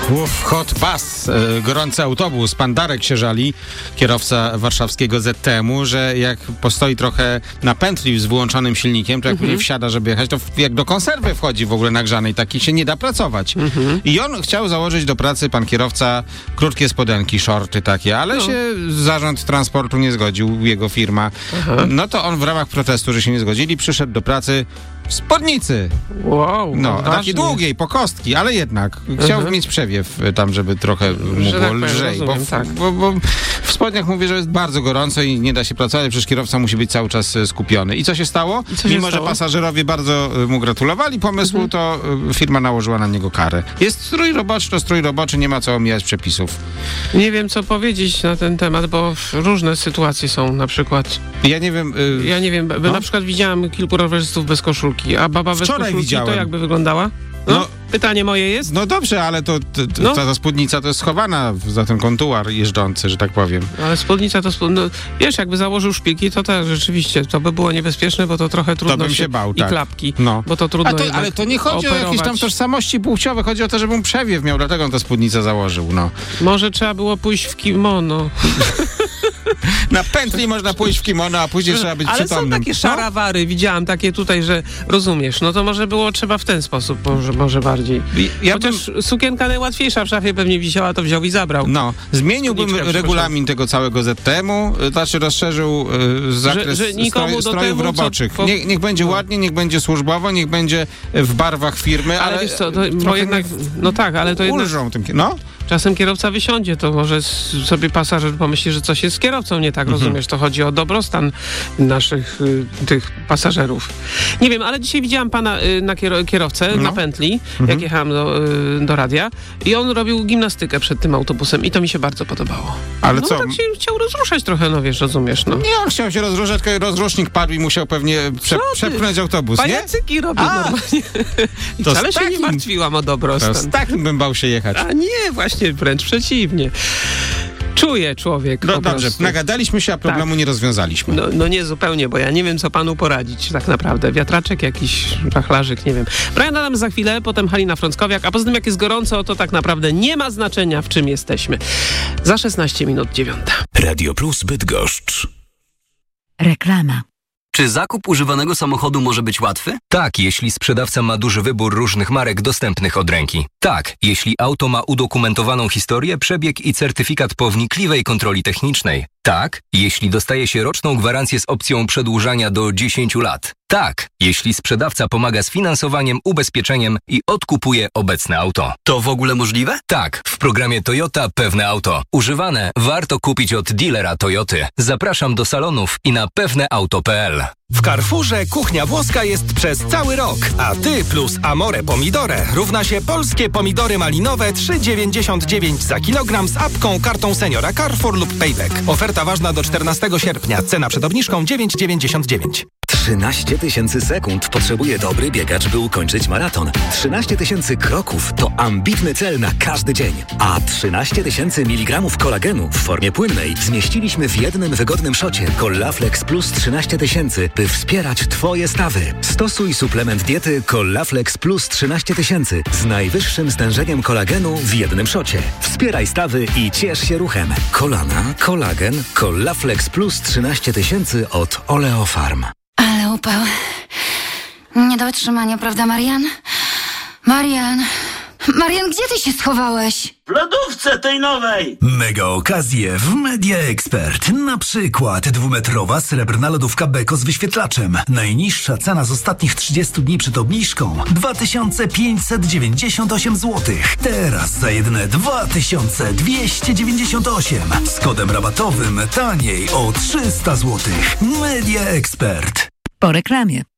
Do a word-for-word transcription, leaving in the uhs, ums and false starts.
Uf, hot bus, e, gorący autobus. Pan Darek się żali, kierowca warszawskiego Z T M-u, że jak postoi trochę na pętli z wyłączonym silnikiem, to jak później Mhm. wsiada, żeby jechać, to w, jak do konserwy wchodzi w ogóle nagrzanej, taki się nie da pracować. Mhm. I on chciał założyć do pracy, pan kierowca, krótkie spodenki, shorty takie, ale No. się zarząd transportu nie zgodził, jego firma. Aha. No to on w ramach protestu, że się nie zgodzili, przyszedł do pracy w spódnicy. Wow, No, odważnie. takiej długiej, po kostki, ale jednak. Chciał Mhm. mieć przewiew y, tam, żeby trochę mu Że było tak powiem, lżej. Bo, rozumiem, w- tak. bo, bo w spodniach mówi, że jest bardzo gorąco i nie da się pracować, przecież kierowca musi być cały czas y, skupiony. I co się stało? I co się Mimo, stało? że pasażerowie bardzo y, mu gratulowali pomysłu, Mhm. to y, firma nałożyła na niego karę. Jest strój roboczy, to strój roboczy, nie ma co omijać przepisów. Nie wiem, co powiedzieć na ten temat, bo różne sytuacje są, na przykład. Ja nie wiem... Y, Ja nie wiem, bo No. na przykład widziałam kilku rowerzystów bez koszulki, a baba bez Wczoraj koszulki widziałem. to jakby wyglądała? No, No. pytanie moje jest. No dobrze, ale to, to, to No. ta, ta spódnica to jest schowana za ten kontuar jeżdżący, że tak powiem. Ale spódnica to spód... no, wiesz, jakby założył szpilki, to tak, rzeczywiście, to by było niebezpieczne, bo to trochę trudno bym się bał, i tak. klapki, No. bo to trudno A to, jednak ale to nie chodzi o jakieś tam operować. tożsamości płciowe, chodzi o to, żeby mu przewiew miał, dlatego on tę spódnicę założył, no. Może trzeba było pójść w kimono. Na pętli można pójść w kimono, a później trzeba być Ale przytomnym. są takie szarawary, widziałam takie tutaj, że rozumiesz, no to może było trzeba w ten sposób, może, może bardziej. No. Ja Chociaż bym, sukienka najłatwiejsza w szafie pewnie wisiała, to wziął i zabrał. no, zmieniłbym Spódniczkę, regulamin tego całego Z T M-u, y, znaczy rozszerzył y, zakres że nikomu stroj, do strojów temu, co roboczych. po- Nie, niech będzie no. ładnie, niech będzie służbowo, niech będzie w barwach firmy, ale, Ale wiesz co, to, bo trochę jednak, niech no tak, ale to jednak ulżą tym. No, czasem kierowca wysiądzie, to może s- sobie pasażer pomyśli, że coś jest z kierowcą nie tak, Mhm. rozumiesz, to chodzi o dobrostan naszych y, tych pasażerów. Nie wiem, ale dzisiaj widziałam pana y, na kiero- kierowcę No. na pętli, Mhm. jak jechałam do, y, do radia i on robił gimnastykę przed tym autobusem i to mi się bardzo podobało. ale no co? tak się chciał rozruszać trochę, no wiesz, rozumiesz, no. Nie, on chciał się rozruszać, tylko rozrusznik padł i musiał pewnie prze, Co ty? przepchnąć autobus, nie? Pajacyki robił A! normalnie. I To wcale z się nie takim- martwiłam o To dobrostan. z takim bym bał się jechać. A nie, właśnie wręcz przeciwnie. Czuje człowiek No po dobrze, prostu. nagadaliśmy się, a problemu nie rozwiązaliśmy. No, no nie zupełnie, bo ja nie wiem, co panu poradzić tak naprawdę. Wiatraczek, jakiś wachlarzyk, nie wiem. Brian Adams za chwilę, potem Halina Frąckowiak, a poza tym jak jest gorąco, to tak naprawdę nie ma znaczenia, w czym jesteśmy. Za szesnaście minut dziewiąta. Radio Plus Bydgoszcz. Reklama. Czy zakup używanego samochodu może być łatwy? Tak, jeśli sprzedawca ma duży wybór różnych marek dostępnych od ręki. Tak, jeśli auto ma udokumentowaną historię, przebieg i certyfikat po wnikliwej kontroli technicznej. Tak, jeśli dostaje się roczną gwarancję z opcją przedłużania do dziesięciu lat. Tak, jeśli sprzedawca pomaga z finansowaniem, ubezpieczeniem i odkupuje obecne auto. To w ogóle możliwe? Tak, w programie Toyota Pewne Auto. Używane warto kupić od dealera Toyoty. Zapraszam do salonów i na pewneauto kropka p l. W Carrefourze kuchnia włoska jest przez cały rok, a ty plus Amore Pomidore równa się polskie pomidory malinowe trzy dziewięćdziesiąt dziewięć za kilogram z apką, kartą seniora Carrefour lub Payback. Oferta ważna do czternastego sierpnia. Cena przed obniżką dziewięć dziewięćdziesiąt dziewięć. trzynaście tysięcy sekund potrzebuje dobry biegacz, by ukończyć maraton. trzynaście tysięcy kroków to ambitny cel na każdy dzień. A trzynaście tysięcy miligramów kolagenu w formie płynnej zmieściliśmy w jednym wygodnym szocie Collaflex Plus trzynaście tysięcy, by wspierać Twoje stawy. Stosuj suplement diety Collaflex Plus trzynaście tysięcy z najwyższym stężeniem kolagenu w jednym szocie. Wspieraj stawy i ciesz się ruchem. Kolana, kolagen, Collaflex Plus trzynaście tysięcy od Oleofarm. Ale upał. Nie do wytrzymania, prawda, Marian? Marian! Marian, gdzie ty się schowałeś? W lodówce tej nowej! Mega okazje w Media Expert. Na przykład dwumetrowa srebrna lodówka Beko z wyświetlaczem. Najniższa cena z ostatnich trzydziestu dni przed obniżką dwa tysiące pięćset dziewięćdziesiąt osiem złotych. Teraz za jedyne dwa tysiące dwieście dziewięćdziesiąt osiem. Z kodem rabatowym taniej o trzysta złotych. Media Expert. Po reklamie.